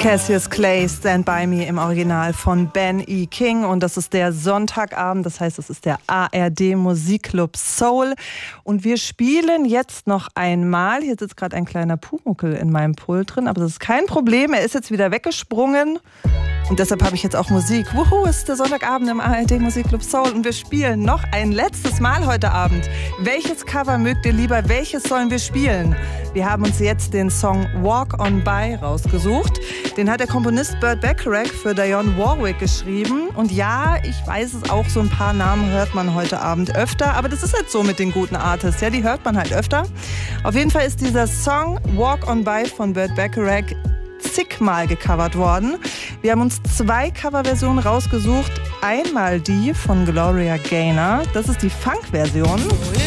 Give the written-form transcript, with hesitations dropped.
Cassius Clay, Stand By Me im Original von Ben E. King. Und das ist der Sonntagabend, das heißt, es ist der ARD Musikclub Soul. Und wir spielen jetzt noch einmal, hier sitzt gerade ein kleiner Pumuckel in meinem Pult drin, aber das ist kein Problem, er ist jetzt wieder weggesprungen. Und deshalb habe ich jetzt auch Musik. Wuhu, es ist der Sonntagabend im ARD Musikclub Soul und wir spielen noch ein letztes Mal heute Abend. Welches Cover mögt ihr lieber? Welches sollen wir spielen? Wir haben uns jetzt den Song Walk On By rausgesucht. Den hat der Komponist Burt Bacharach für Dionne Warwick geschrieben. Und ja, ich weiß es auch, so ein paar Namen hört man heute Abend öfter. Aber das ist halt so mit den guten Artists, ja, die hört man halt öfter. Auf jeden Fall ist dieser Song Walk On By von Burt Bacharach zigmal gecovert worden. Wir haben uns 2 Coverversionen rausgesucht. Einmal die von Gloria Gaynor, das ist die Funk-Version.